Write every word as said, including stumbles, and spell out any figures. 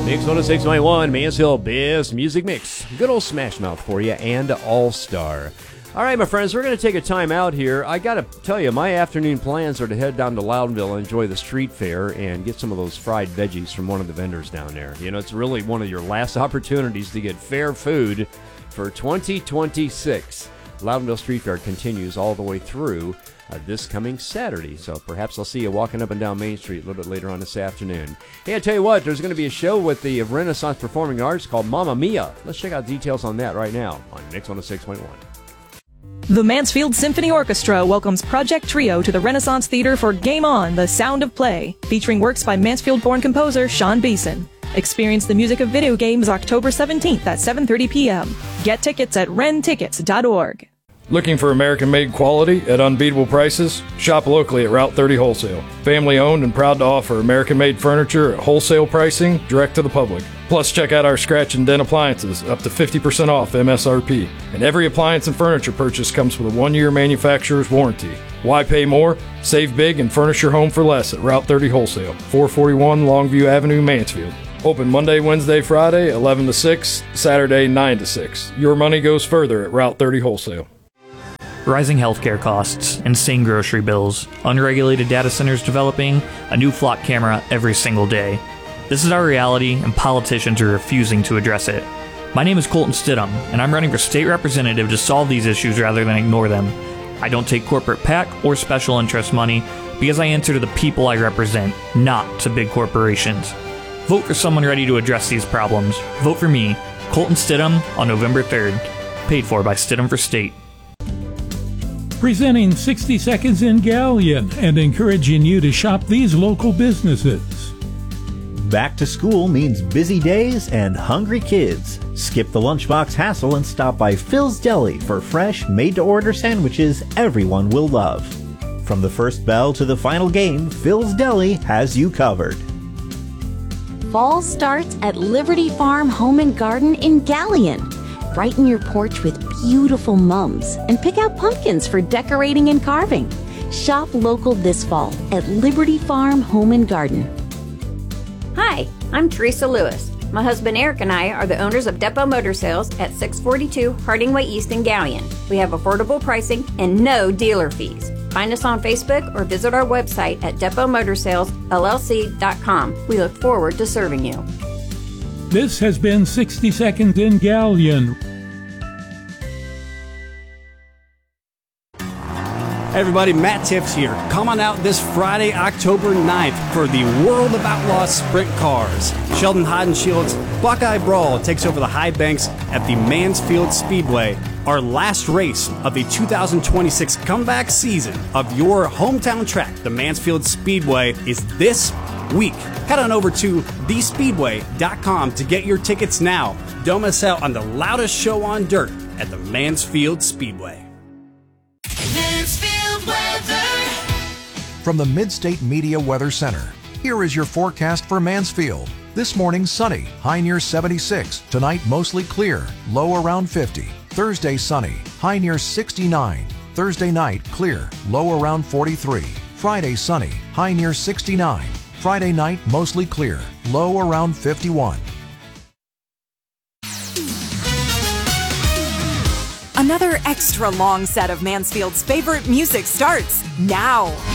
Mix one oh six point one, Mansfield Best Music Mix. Good old Smash Mouth for you and All-Star. All right, my friends, we're going to take a time out here. I got to tell you, my afternoon plans are to head down to Loudonville and enjoy the street fair and get some of those fried veggies from one of the vendors down there. You know, it's really one of your last opportunities to get fair food for twenty twenty-six. Loudonville Street Fair continues all the way through uh, this coming Saturday. So perhaps I'll see you walking up and down Main Street a little bit later on this afternoon. Hey, I tell you what, there's going to be a show with the Renaissance Performing Arts called Mamma Mia. Let's check out details on that right now on Mix one oh six point one. The Mansfield Symphony Orchestra welcomes Project Trio to the Renaissance Theater for Game On, The Sound of Play, featuring works by Mansfield-born composer Sean Beeson. Experience the music of video games October seventeenth at seven thirty p.m. Get tickets at ren tickets dot org. Looking for American-made quality at unbeatable prices? Shop locally at Route thirty Wholesale. Family-owned and proud to offer American-made furniture at wholesale pricing direct to the public. Plus, check out our scratch and dent appliances, up to fifty percent off M S R P. And every appliance and furniture purchase comes with a one-year manufacturer's warranty. Why pay more? Save big and furnish your home for less at Route thirty Wholesale, four forty-one Longview Avenue, Mansfield. Open Monday, Wednesday, Friday, eleven to six, Saturday, nine to six. Your money goes further at Route thirty Wholesale. Rising healthcare costs, insane grocery bills, unregulated data centers developing, a new flock camera every single day. This is our reality, and politicians are refusing to address it. My name is Colton Stidham, and I'm running for state representative to solve these issues rather than ignore them. I don't take corporate PAC or special interest money because I answer to the people I represent, not to big corporations. Vote for someone ready to address these problems. Vote for me, Colton Stidham, on November third. Paid for by Stidham for State. Presenting sixty Seconds in Galleon and encouraging you to shop these local businesses. Back to school means busy days and hungry kids. Skip the lunchbox hassle and stop by Phil's Deli for fresh, made-to-order sandwiches everyone will love. From the first bell to the final game, Phil's Deli has you covered. Fall starts at Liberty Farm Home and Garden in Galleon. Brighten your porch with beautiful mums and pick out pumpkins for decorating and carving. Shop local this fall at Liberty Farm Home and Garden. Hi, I'm Teresa Lewis. My husband Eric and I are the owners of Depot Motor Sales at six forty-two Harding Way East in Galleon. We have affordable pricing and no dealer fees. Find us on Facebook or visit our website at depot motor sales l l c dot com. We look forward to serving you. This has been sixty Seconds in Galleon. Hey everybody, Matt Tiffs here. Come on out this Friday, October ninth for the World of Outlaws Sprint Cars. Sheldon Hodenshields Buckeye Brawl takes over the high banks at the Mansfield Speedway. Our last race of the two thousand twenty-six comeback season of your hometown track, the Mansfield Speedway, is this week. Head on over to the speedway dot com to get your tickets now. Don't miss out on the loudest show on dirt at the Mansfield Speedway. Mansfield weather. From the Midstate Media Weather Center, here is your forecast for Mansfield. This morning, sunny, high near seventy-six. Tonight, mostly clear, low around fifty. Thursday, sunny, high near sixty-nine. Thursday night, clear, low around forty-three. Friday, sunny, high near sixty-nine. Friday night, mostly clear, low around fifty-one. Another extra long set of Mansfield's favorite music starts now.